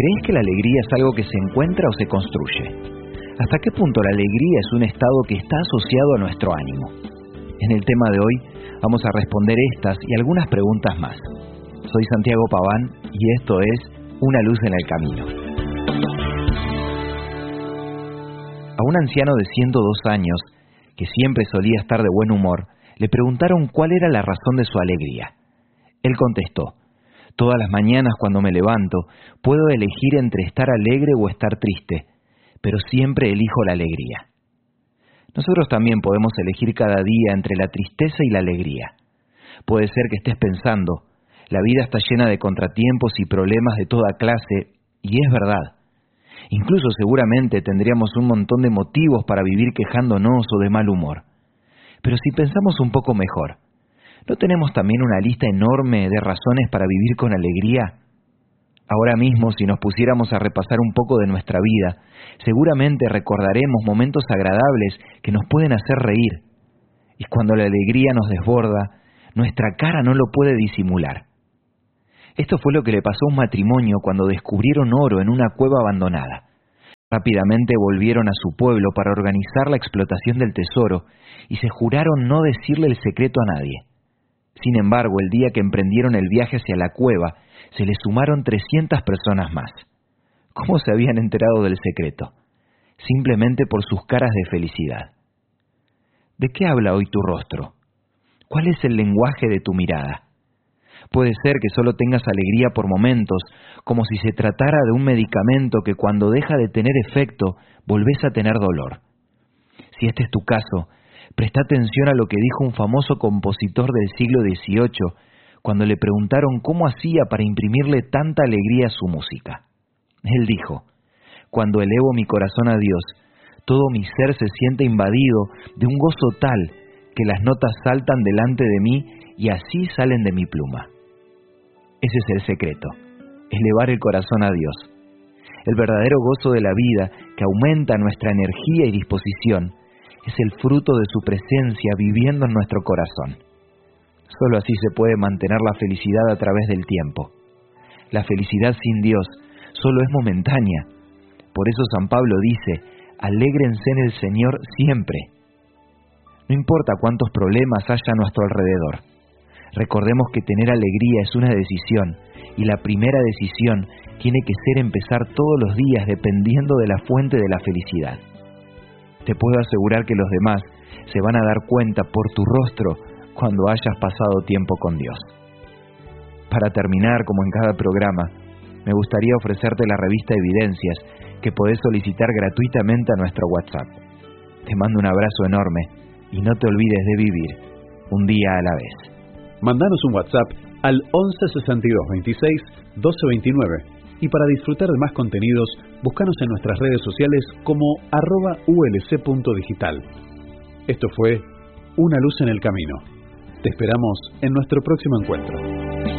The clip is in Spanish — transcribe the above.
¿Crees que la alegría es algo que se encuentra o se construye? ¿Hasta qué punto la alegría es un estado que está asociado a nuestro ánimo? En el tema de hoy vamos a responder estas y algunas preguntas más. Soy Santiago Paván y esto es Una luz en el camino. A un anciano de 102 años, que siempre solía estar de buen humor, le preguntaron cuál era la razón de su alegría. Él contestó: todas las mañanas cuando me levanto, puedo elegir entre estar alegre o estar triste, pero siempre elijo la alegría. Nosotros también podemos elegir cada día entre la tristeza y la alegría. Puede ser que estés pensando: la vida está llena de contratiempos y problemas de toda clase, y es verdad. Incluso seguramente tendríamos un montón de motivos para vivir quejándonos o de mal humor. Pero si pensamos un poco mejor, ¿no tenemos también una lista enorme de razones para vivir con alegría? Ahora mismo, si nos pusiéramos a repasar un poco de nuestra vida, seguramente recordaremos momentos agradables que nos pueden hacer reír. Y cuando la alegría nos desborda, nuestra cara no lo puede disimular. Esto fue lo que le pasó a un matrimonio cuando descubrieron oro en una cueva abandonada. Rápidamente volvieron a su pueblo para organizar la explotación del tesoro y se juraron no decirle el secreto a nadie. Sin embargo, el día que emprendieron el viaje hacia la cueva, se le sumaron 300 personas más. ¿Cómo se habían enterado del secreto? Simplemente por sus caras de felicidad. ¿De qué habla hoy tu rostro? ¿Cuál es el lenguaje de tu mirada? Puede ser que solo tengas alegría por momentos, como si se tratara de un medicamento que cuando deja de tener efecto, volvés a tener dolor. Si este es tu caso, presta atención a lo que dijo un famoso compositor del siglo XVIII cuando le preguntaron cómo hacía para imprimirle tanta alegría a su música. Él dijo: cuando elevo mi corazón a Dios, todo mi ser se siente invadido de un gozo tal que las notas saltan delante de mí y así salen de mi pluma. Ese es el secreto, elevar el corazón a Dios. El verdadero gozo de la vida, que aumenta nuestra energía y disposición, es el fruto de su presencia viviendo en nuestro corazón. Solo así se puede mantener la felicidad a través del tiempo. La felicidad sin Dios solo es momentánea. Por eso San Pablo dice: alégrense en el Señor siempre. No importa cuántos problemas haya a nuestro alrededor. Recordemos que tener alegría es una decisión, y la primera decisión tiene que ser empezar todos los días dependiendo de la fuente de la felicidad. Te puedo asegurar que los demás se van a dar cuenta por tu rostro cuando hayas pasado tiempo con Dios. Para terminar, como en cada programa, me gustaría ofrecerte la revista Evidencias, que podés solicitar gratuitamente a nuestro WhatsApp. Te mando un abrazo enorme y no te olvides de vivir un día a la vez. Mandanos un WhatsApp al 11 62 26 12 29 y para disfrutar de más contenidos, búscanos en nuestras redes sociales como @ulc.digital. Esto fue Una luz en el camino. Te esperamos en nuestro próximo encuentro.